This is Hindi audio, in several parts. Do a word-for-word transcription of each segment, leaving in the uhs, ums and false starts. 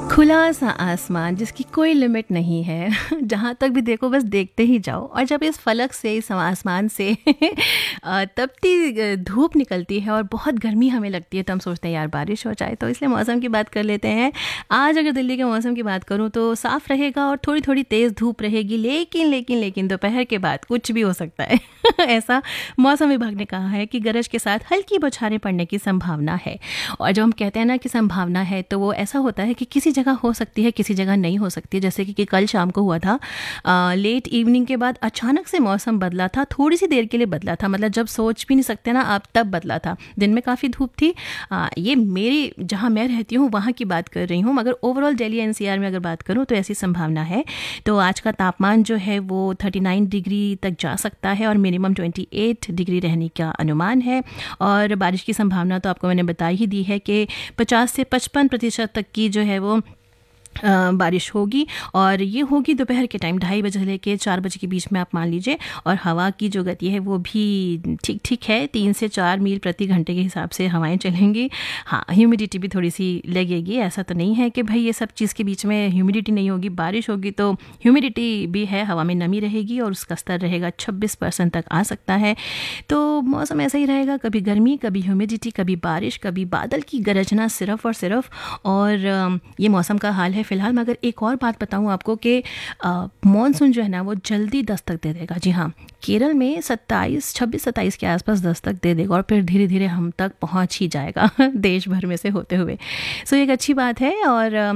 खुला सा आसमान जिसकी कोई लिमिट नहीं है, जहाँ तक भी देखो बस देखते ही जाओ। और जब इस फलक से, इस आसमान से अ, तपती धूप निकलती है और बहुत गर्मी हमें लगती है, तो हम सोचते हैं यार बारिश हो जाए। तो इसलिए मौसम की बात कर लेते हैं। आज अगर दिल्ली के मौसम की बात करूँ तो साफ़ रहेगा और थोड़ी थोड़ी तेज़ धूप रहेगी, लेकिन लेकिन लेकिन दोपहर के बाद कुछ भी हो सकता है। ऐसा मौसम विभाग ने कहा है कि गरज के साथ हल्की बौछारें पड़ने की संभावना है। और जब हम कहते हैं ना कि संभावना है, तो वो ऐसा होता है कि किसी जगह हो सकती है, किसी जगह नहीं हो सकती है। जैसे कि, कि कल शाम को हुआ था, आ, लेट इवनिंग के बाद अचानक से मौसम बदला था, थोड़ी सी देर के लिए बदला था, मतलब जब सोच भी नहीं सकते ना आप, तब बदला था। दिन में काफ़ी धूप थी। आ, ये मेरी जहाँ मैं रहती हूँ वहाँ की बात कर रही हूँ, मगर ओवरऑल दिल्ली एनसीआर में अगर बात करूँ तो ऐसी संभावना है। तो आज का तापमान जो है वो उनतालीस डिग्री तक जा सकता है और मिनिमम अट्ठाईस डिग्री रहने का अनुमान है। और बारिश की संभावना तो आपको मैंने बता ही दी है कि पचास से पचपन प्रतिशत तक की जो है वो आ, बारिश होगी। और ये होगी दोपहर के टाइम, ढाई बजे लेके चार बजे के बीच में आप मान लीजिए। और हवा की जो गति है वो भी ठीक ठीक है, तीन से चार मील प्रति घंटे के हिसाब से हवाएं चलेंगी। हाँ, ह्यूमिडिटी भी थोड़ी सी लगेगी। ऐसा तो नहीं है कि भाई ये सब चीज़ के बीच में ह्यूमिडिटी नहीं होगी। बारिश होगी तो ह्यूमिडिटी भी है, हवा में नमी रहेगी और उसका स्तर रहेगा छब्बीस परसेंट तक आ सकता है। तो मौसम ऐसा ही रहेगा, कभी गर्मी, कभी ह्यूमिडिटी, कभी बारिश, कभी बादल की गरजना सिर्फ और सिर्फ। और ये मौसम का हाल है फिलहाल। मगर एक और बात बताऊं आपको कि मॉनसून जो है ना वो जल्दी दस्तक दे देगा। जी हाँ, केरल में सत्ताईस छब्बीस सत्ताईस के आसपास दस्तक दे देगा और फिर धीरे धीरे हम तक पहुंच ही जाएगा देश भर में से होते हुए। सो एक अच्छी बात है। और आ,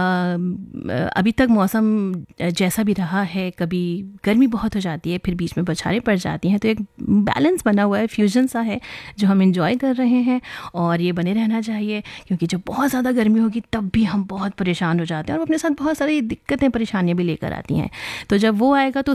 अभी तक मौसम जैसा भी रहा है, कभी गर्मी बहुत हो जाती है, फिर बीच में बौछारें पड़ जाती हैं, तो एक बैलेंस बना हुआ है, फ्यूजन सा है जो हम इंजॉय कर रहे हैं। और ये बने रहना चाहिए, क्योंकि जब बहुत ज़्यादा गर्मी होगी तब भी हम बहुत परेशान हो जाते हैं और अपने साथ बहुत सारी दिक्कतें, परेशानियां भी लेकर आती हैं। तो जब वो आएगा तो